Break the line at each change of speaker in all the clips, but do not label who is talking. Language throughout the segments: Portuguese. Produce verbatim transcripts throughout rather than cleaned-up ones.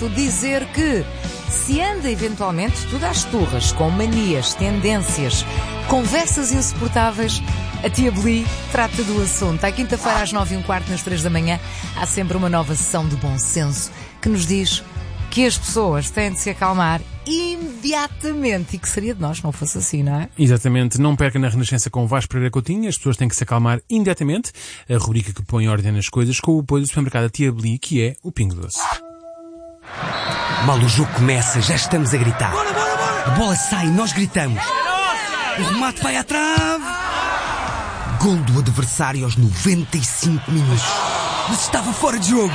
facto dizer que se anda eventualmente tudo às turras, com manias, tendências, conversas insuportáveis, a tia Beli trata do assunto. À quinta-feira, às nove e um quarto, nas três da manhã, há sempre uma nova sessão de bom senso que nos diz que as pessoas têm de se acalmar imediatamente. E que seria de nós se não fosse assim, não é?
Exatamente. Não perca na Renascença com o Vasco Pereira Coutinho. As pessoas têm que se acalmar imediatamente. A rubrica que põe ordem nas coisas com o apoio do supermercado Tia Beli, que é o Pingo Doce.
Mal o jogo começa, já estamos a gritar. Bora, bora, bora. A bola sai, nós gritamos. O remate vai à trave. Gol do adversário aos noventa e cinco minutos. Mas estava fora de jogo.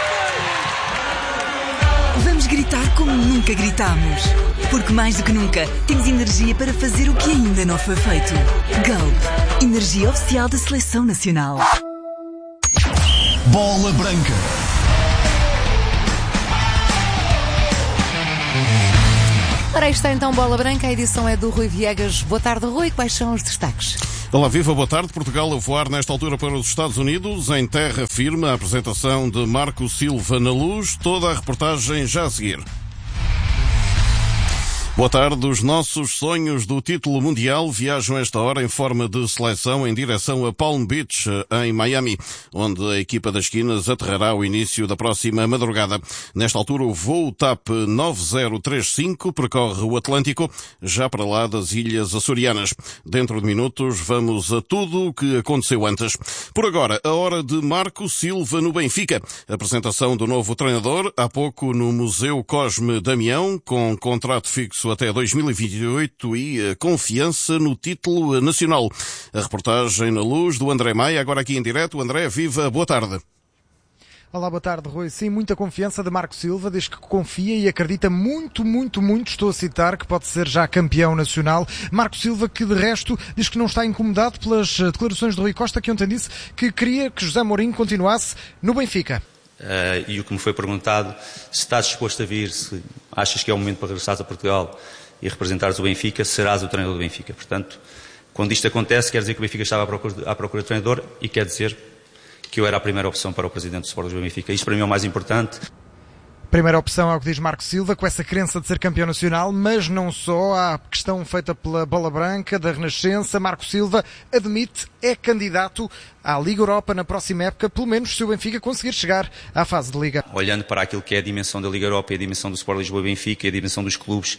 Vamos gritar como nunca gritámos. Porque mais do que nunca, temos energia para fazer o que ainda não foi feito. Galp, energia oficial da Seleção Nacional.
Bola Branca.
Ora, aí está então Bola Branca, a edição é do Rui Viegas. Boa tarde, Rui, quais são os destaques?
Olá, viva, boa tarde. Portugal a voar nesta altura para os Estados Unidos, em terra firme, a apresentação de Marco Silva na Luz, toda a reportagem já a seguir. Boa tarde. Os nossos sonhos do título mundial viajam esta hora em forma de seleção em direção a Palm Beach, em Miami, onde a equipa das esquinas aterrará ao início da próxima madrugada. Nesta altura, o voo TAP nove zero três cinco percorre o Atlântico, já para lá das Ilhas Açorianas. Dentro de minutos, vamos a tudo o que aconteceu antes. Por agora, a hora de Marco Silva no Benfica. Apresentação do novo treinador, há pouco no Museu Cosme Damião, com contrato fixo até dois mil e vinte e oito e a confiança no título nacional. A reportagem na Luz do André Maia, agora aqui em direto. André, viva, boa tarde.
Olá, boa tarde, Rui. Sim, muita confiança de Marco Silva, diz que confia e acredita muito, muito, muito, estou a citar, que pode ser já campeão nacional. Marco Silva, que de resto diz que não está incomodado pelas declarações de Rui Costa, que ontem disse que queria que José Mourinho continuasse no Benfica.
Uh, e o que me foi perguntado, se estás disposto a vir, se achas que é o momento para regressares a Portugal e representares o Benfica, serás o treinador do Benfica. Portanto, quando isto acontece, quer dizer que o Benfica estava à procura, à procura de treinador e quer dizer que eu era a primeira opção para o presidente do Sport Lisboa Benfica. Isto para mim é o mais importante.
Primeira opção é o que diz Marco Silva, com essa crença de ser campeão nacional, mas não só. Há a questão feita pela Bola Branca, da Renascença. Marco Silva admite, é candidato à Liga Europa na próxima época, pelo menos se o Benfica conseguir chegar à fase de Liga.
Olhando para aquilo que é a dimensão da Liga Europa e a dimensão do Sport Lisboa Benfica e a dimensão dos clubes,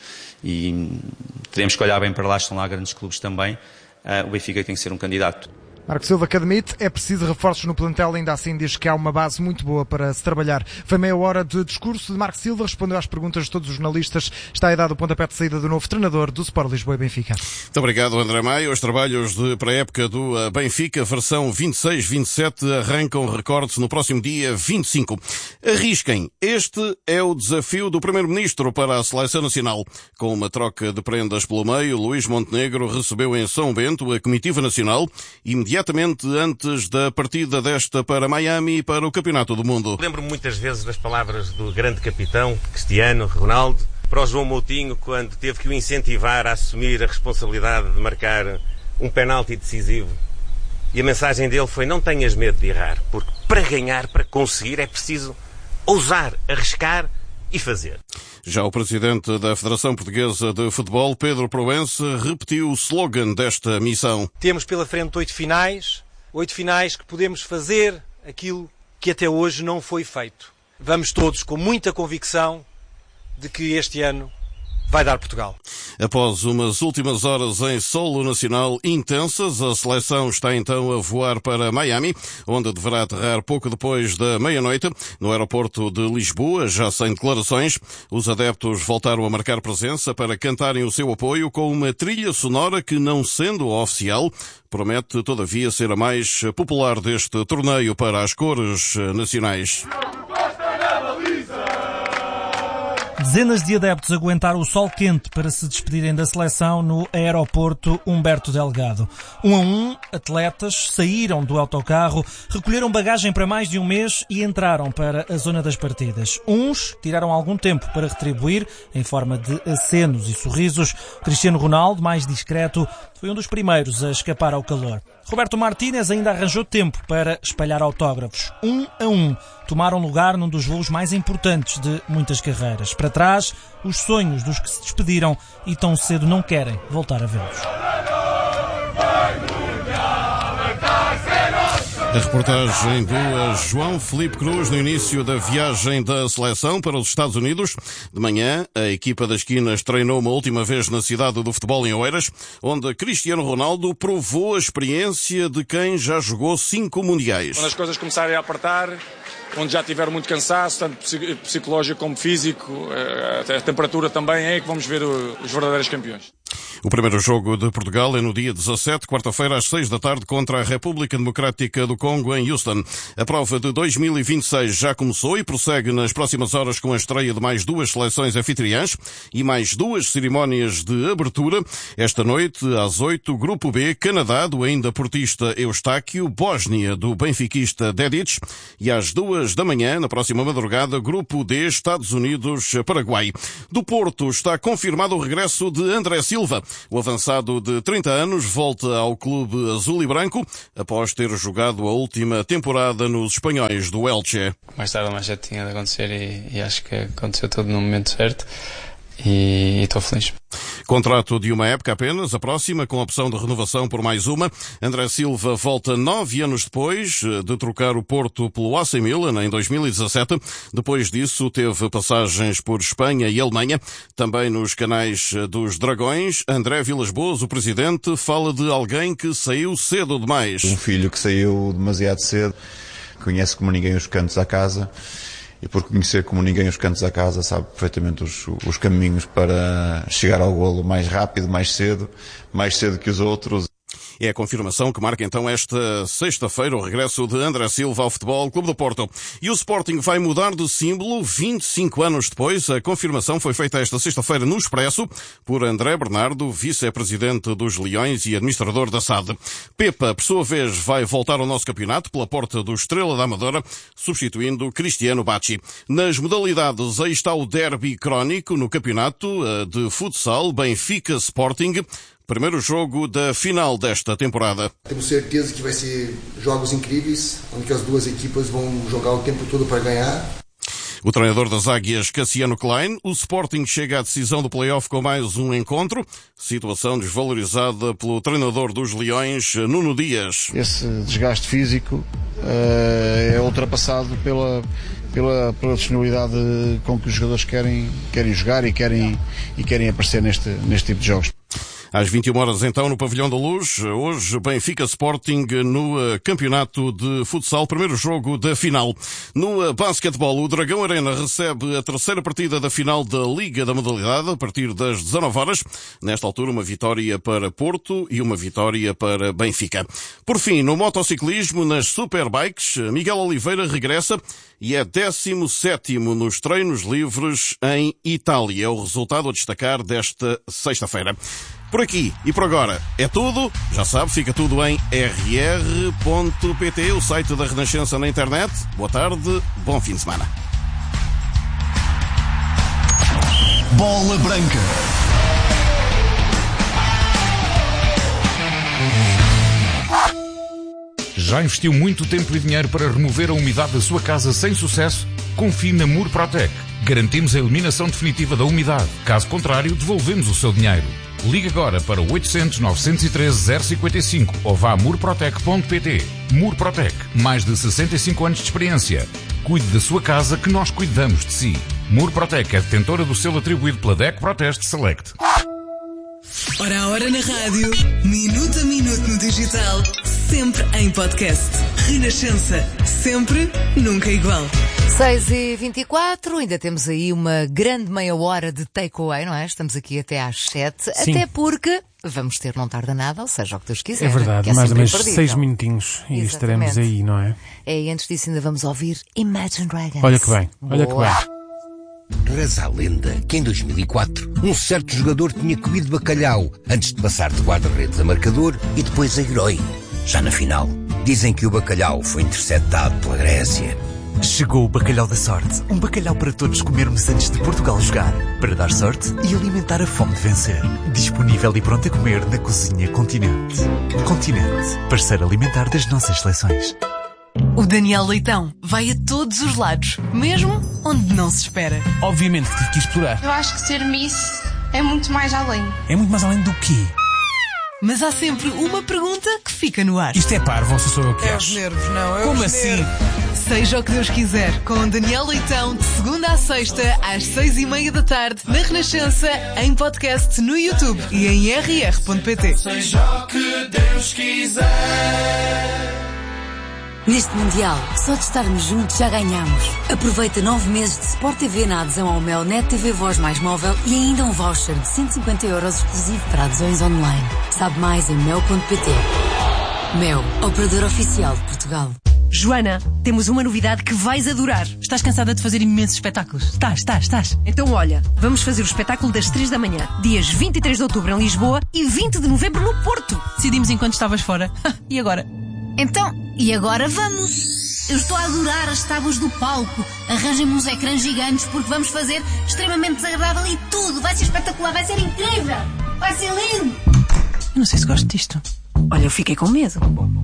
e teremos que olhar bem para lá, estão lá grandes clubes também, uh, o Benfica tem que ser um candidato.
Marco Silva que admite, é preciso reforços no plantel, ainda assim diz que há uma base muito boa para se trabalhar. Foi meia hora de discurso de Marco Silva, respondeu às perguntas de todos os jornalistas. Está aí dado o pontapé de saída do novo treinador do Sport Lisboa e Benfica.
Muito obrigado, André Maia. Os trabalhos de pré-época do Benfica, versão vinte e seis vinte e sete, arrancam recordes no próximo dia vinte e cinco. Arrisquem. Este é o desafio do Primeiro-Ministro para a Seleção Nacional. Com uma troca de prendas pelo meio, Luís Montenegro recebeu em São Bento a comitiva nacional, imediatamente antes da partida desta para Miami e para o Campeonato do Mundo.
Lembro-me muitas vezes das palavras do grande capitão, Cristiano Ronaldo, para o João Moutinho, quando teve que o incentivar a assumir a responsabilidade de marcar um penalti decisivo. E a mensagem dele foi: não tenhas medo de errar, porque para ganhar, para conseguir, é preciso ousar, arriscar e fazer.
Já o presidente da Federação Portuguesa de Futebol, Pedro Proença, repetiu o slogan desta missão.
Temos pela frente oito finais, oito finais que podemos fazer aquilo que até hoje não foi feito. Vamos todos com muita convicção de que este ano vai dar Portugal.
Após umas últimas horas em solo nacional intensas, a seleção está então a voar para Miami, onde deverá aterrar pouco depois da meia-noite. No aeroporto de Lisboa, já sem declarações, os adeptos voltaram a marcar presença para cantarem o seu apoio com uma trilha sonora que, não sendo oficial, promete todavia ser a mais popular deste torneio para as cores nacionais.
Dezenas de adeptos aguentaram o sol quente para se despedirem da seleção no aeroporto Humberto Delgado. Um a um, atletas saíram do autocarro, recolheram bagagem para mais de um mês e entraram para a zona das partidas. Uns tiraram algum tempo para retribuir, em forma de acenos e sorrisos. Cristiano Ronaldo, mais discreto, foi um dos primeiros a escapar ao calor. Roberto Martínez ainda arranjou tempo para espalhar autógrafos. Um a um, tomaram lugar num dos voos mais importantes de muitas carreiras. Para trás, os sonhos dos que se despediram e tão cedo não querem voltar a vê-los.
A reportagem do João Felipe Cruz no início da viagem da seleção para os Estados Unidos. De manhã, a equipa das Quinas treinou uma última vez na cidade do futebol em Oeiras, onde Cristiano Ronaldo provou a experiência de quem já jogou cinco mundiais.
Quando as coisas começarem a apertar, onde já tiveram muito cansaço, tanto psicológico como físico, a temperatura também, é que vamos ver os verdadeiros campeões.
O primeiro jogo de Portugal é no dia dezassete, quarta-feira, às seis da tarde, contra a República Democrática do Congo, em Houston. A prova de dois mil e vinte e seis já começou e prossegue nas próximas horas com a estreia de mais duas seleções anfitriãs e mais duas cerimónias de abertura. Esta noite, às oito, Grupo B, Canadá, do ainda portista Eustáquio, Bósnia, do benfiquista Dedic, e às duas da manhã, na próxima madrugada, Grupo D, Estados Unidos, Paraguai. Do Porto está confirmado o regresso de André Silva. O avançado de trinta anos volta ao clube azul e branco após ter jogado a última temporada nos espanhóis do Elche.
Mais tarde ou mais cedo tinha de acontecer e, e acho que aconteceu tudo no momento certo e estou feliz.
Contrato de uma época apenas, a próxima, com a opção de renovação por mais uma. André Silva volta nove anos depois de trocar o Porto pelo A C Milan em dois mil e dezassete. Depois disso teve passagens por Espanha e Alemanha, também nos canais dos Dragões. André Vilas-Boas, o presidente, fala de alguém que saiu cedo demais.
Um filho que saiu demasiado cedo, conhece como ninguém os cantos à casa. E por conhecer como ninguém os cantos à casa, sabe perfeitamente os, os caminhos para chegar ao golo mais rápido, mais cedo, mais cedo que os outros.
É a confirmação que marca então esta sexta-feira o regresso de André Silva ao Futebol Clube do Porto. E o Sporting vai mudar de símbolo vinte e cinco anos depois. A confirmação foi feita esta sexta-feira no Expresso por André Bernardo, vice-presidente dos Leões e administrador da S A D. Pepa, por sua vez, vai voltar ao nosso campeonato pela porta do Estrela da Amadora, substituindo Cristiano Bacci. Nas modalidades, aí está o derby crónico no campeonato de futsal Benfica Sporting. Primeiro jogo da final desta temporada.
Temos certeza que vai ser jogos incríveis, onde as duas equipas vão jogar o tempo todo para ganhar.
O treinador das Águias, Cassiano Klein. O Sporting chega à decisão do play-off com mais um encontro. Situação desvalorizada pelo treinador dos Leões, Nuno Dias.
Esse desgaste físico uh, é ultrapassado pela, pela, pela disponibilidade com que os jogadores querem, querem jogar e querem, e querem aparecer neste, neste tipo de jogos.
Às vinte e uma horas, então, no Pavilhão da Luz, hoje Benfica Sporting no uh, campeonato de futsal, primeiro jogo da final. No uh, basquetebol, o Dragão Arena recebe a terceira partida da final da Liga da Modalidade, a partir das dezanove horas. Nesta altura, uma vitória para Porto e uma vitória para Benfica. Por fim, no motociclismo, nas Superbikes, Miguel Oliveira regressa e é décimo sétimo nos treinos livres em Itália. É o resultado a destacar desta sexta-feira. Por aqui e por agora é tudo. Já sabe, fica tudo em r r ponto p t, o site da Renascença na internet. Boa tarde, bom fim de semana.
Bola Branca.
Já investiu muito tempo e dinheiro para remover a umidade da sua casa sem sucesso? Confie na Murprotec. Garantimos a eliminação definitiva da umidade. Caso contrário, devolvemos o seu dinheiro. Ligue agora para o oitocentos, novecentos e treze, zero cinquenta e cinco ou vá a murprotec ponto p t. Murprotec, mais de sessenta e cinco anos de experiência. Cuide da sua casa que nós cuidamos de si. Murprotec é detentora do selo atribuído pela D E C Proteste Select.
Hora a hora na rádio, minuto a minuto no digital, sempre em podcast. Renascença, sempre, nunca igual.
seis e vinte e quatro, ainda temos aí uma grande meia hora de takeaway, não é? Estamos aqui até às sete,
Sim.
Até porque vamos ter Não Tarda Nada, ou seja, o que Deus quiser.
É verdade,
é
mais ou menos
imperdível.
seis minutinhos e
Exatamente.
estaremos aí, não é?
É, e antes disso ainda vamos ouvir Imagine Dragons.
Olha que bem, olha
Boa.
que bem.
Reza a lenda que em dois mil e quatro um certo jogador tinha comido bacalhau antes de passar de guarda-redes a marcador e depois a herói. Já na final, dizem que o bacalhau foi interceptado pela Grécia.
Chegou o bacalhau da sorte. Um bacalhau para todos comermos antes de Portugal jogar. Para dar sorte e alimentar a fome de vencer. Disponível e pronto a comer na Cozinha Continente. Continente, parceiro alimentar das nossas seleções.
O Daniel Leitão vai a todos os lados, mesmo onde não se espera.
Obviamente que tive que explorar.
Eu acho que ser Miss é muito mais além.
É muito mais além do quê?
Mas há sempre uma pergunta que fica no ar.
Isto é parvo, ou sou eu que
É
acho?
os nervos, não. É
Como
os
assim?
nervos.
Seja o que Deus quiser, com Daniel Leitão, de segunda à sexta, às seis e meia da tarde, na Renascença, em podcast no YouTube e em r r ponto p t.
Seja o que Deus quiser.
Neste Mundial, só de estarmos juntos já ganhamos. Aproveita nove meses de Sport T V na adesão ao Mel Net T V Voz mais móvel e ainda um voucher de cento e cinquenta euros exclusivo para adesões online. Sabe mais em mel ponto p t. Mel, operador oficial de Portugal.
Joana, temos uma novidade que vais adorar. Estás cansada de fazer imensos espetáculos? Estás, estás, estás. Então olha, vamos fazer o espetáculo das três da manhã, dias vinte e três de outubro em Lisboa e vinte de novembro no Porto. Decidimos enquanto estavas fora. E agora?
Então, e agora vamos? Eu estou a adorar as tábuas do palco. Arranjem-me uns ecrãs gigantes porque vamos fazer extremamente desagradável e tudo. Vai ser espetacular, vai ser incrível. Vai ser lindo.
Eu não sei se gosto disto. Olha, eu fiquei com medo.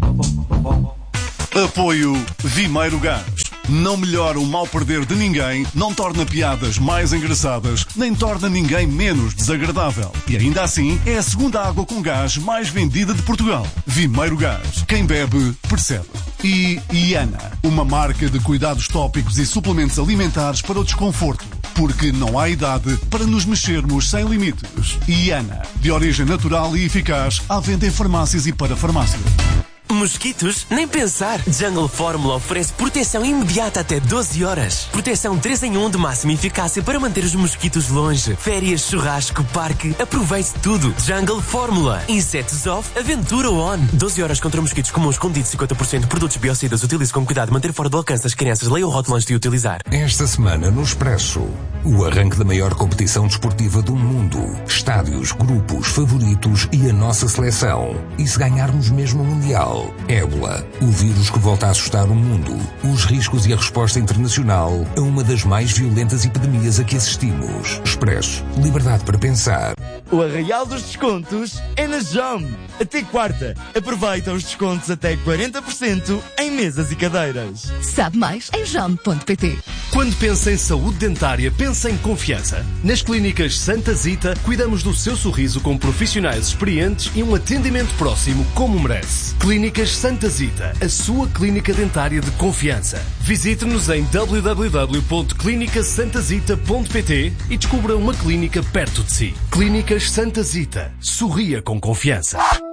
Apoio Vimeiro Gás. Não melhora o mal perder de ninguém, não torna piadas mais engraçadas, nem torna ninguém menos desagradável. E ainda assim, é a segunda água com gás mais vendida de Portugal. Vimeiro Gás. Quem bebe, percebe. E Iana, uma marca de cuidados tópicos e suplementos alimentares para o desconforto. Porque não há idade para nos mexermos sem limites. Iana, de origem natural e eficaz, à venda em farmácias e para farmácias.
Mosquitos? Nem pensar! Jungle Fórmula oferece proteção imediata até doze horas. Proteção três em um de máxima eficácia para manter os mosquitos longe. Férias, churrasco, parque, aproveite tudo. Jungle Fórmula. Insetos off, aventura on. doze horas contra mosquitos comuns com cinquenta por cento. Produtos biocidas. Utilize com cuidado. Manter fora do alcance das crianças. Leia o rótulo antes de utilizar.
Esta semana no Expresso, o arranque da maior competição desportiva do mundo. Estádios, grupos, favoritos e a nossa seleção. E se ganharmos mesmo o Mundial? Ébola, o vírus que volta a assustar o mundo. Os riscos e a resposta internacional a uma das mais violentas epidemias a que assistimos. Expresso. Liberdade para pensar.
O arraial dos descontos é na Jom. Até quarta. Aproveita os descontos até quarenta por cento em mesas e cadeiras.
Sabe mais em jom ponto p t.
Quando pensa em saúde dentária, pensa em confiança. Nas clínicas Santa Zita, cuidamos do seu sorriso com profissionais experientes e um atendimento próximo como merece. Clínicas Santa Zita, a sua clínica dentária de confiança. Visite-nos em w w w ponto clínica santa zita ponto p t e descubra uma clínica perto de si. Clínicas Santa Zita. Sorria com confiança.